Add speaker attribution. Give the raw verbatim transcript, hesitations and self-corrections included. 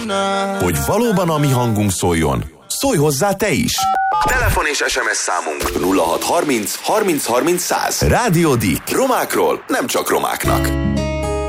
Speaker 1: Hogy valóban a mi hangunk szóljon, szólj hozzá te is! Telefon és es em es számunk nulla hat harminc harminc harminc száz. Rádió Dick. Romákról nem csak romáknak.